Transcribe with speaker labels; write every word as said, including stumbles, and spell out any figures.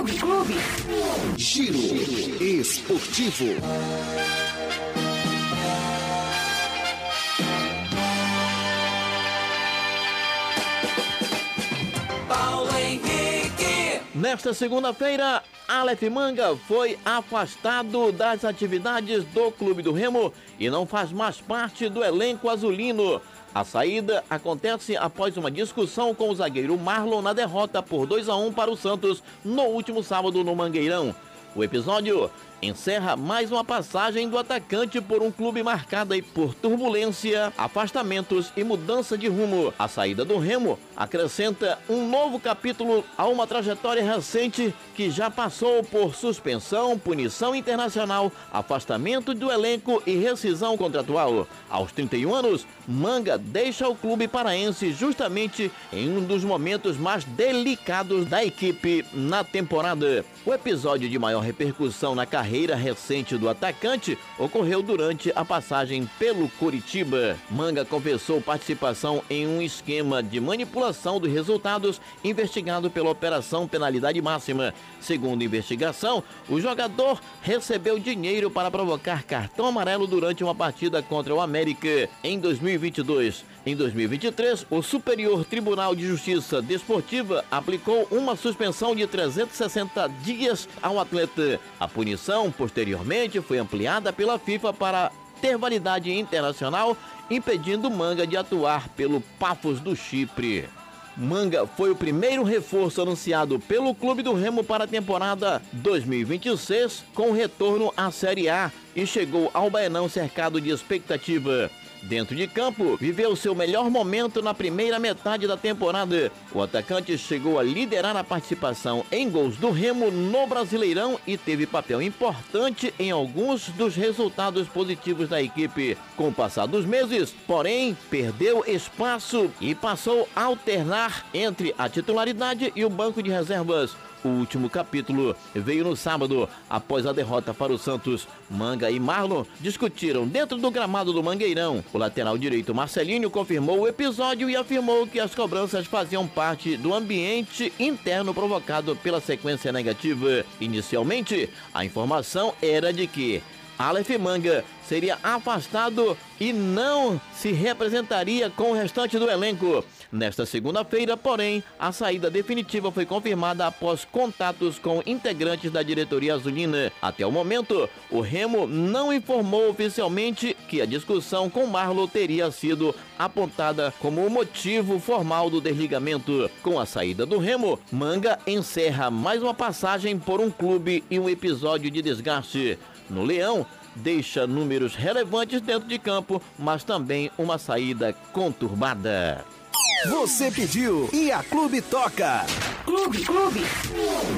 Speaker 1: Clube, clube.
Speaker 2: Giro esportivo.
Speaker 3: Paulo Henrique.
Speaker 4: Nesta segunda-feira, Aleph Manga foi afastado das atividades do Clube do Remo e não faz mais parte do elenco azulino. A saída acontece após uma discussão com o zagueiro Marlon na derrota por dois a um para o Santos no último sábado no Mangueirão. O episódio encerra mais uma passagem do atacante por um clube marcada por turbulência, afastamentos e mudança de rumo. A saída do Remo acrescenta um novo capítulo a uma trajetória recente que já passou por suspensão, punição internacional, afastamento do elenco e rescisão contratual. Aos trinta e um anos, Manga deixa o clube paraense justamente em um dos momentos mais delicados da equipe na temporada. O episódio de maior repercussão na carreira recente do atacante ocorreu durante a passagem pelo Coritiba. Manga confessou participação em um esquema de manipulação dos resultados investigado pela Operação Penalidade Máxima. Segundo a investigação, o jogador recebeu dinheiro para provocar cartão amarelo durante uma partida contra o América em dois mil e vinte e dois. Em dois mil e vinte e três, o Superior Tribunal de Justiça Desportiva aplicou uma suspensão de trezentos e sessenta dias ao atleta. A punição, posteriormente, foi ampliada pela FIFA para ter validade internacional, impedindo Manga de atuar pelo Paphos do Chipre. Manga foi o primeiro reforço anunciado pelo Clube do Remo para a temporada dois mil e vinte e seis, com retorno à Série A, e chegou ao Baenão cercado de expectativa. Dentro de campo, viveu seu melhor momento na primeira metade da temporada. O atacante chegou a liderar a participação em gols do Remo no Brasileirão e teve papel importante em alguns dos resultados positivos da equipe. Com o passar dos meses, porém, perdeu espaço e passou a alternar entre a titularidade e o banco de reservas. O último capítulo veio no sábado, após a derrota para o Santos. Manga e Marlon discutiram dentro do gramado do Mangueirão. O lateral direito Marcelinho confirmou o episódio e afirmou que as cobranças faziam parte do ambiente interno provocado pela sequência negativa. Inicialmente, a informação era de que Aleph Manga seria afastado e não se representaria com o restante do elenco. Nesta segunda-feira, porém, a saída definitiva foi confirmada após contatos com integrantes da diretoria azulina. Até o momento, o Remo não informou oficialmente que a discussão com Marlon teria sido apontada como o motivo formal do desligamento. Com a saída do Remo, Manga encerra mais uma passagem por um clube e um episódio de desgaste. No Leão, deixa números relevantes dentro de campo, mas também uma saída conturbada.
Speaker 2: Você pediu e a Clube toca.
Speaker 1: Clube, clube.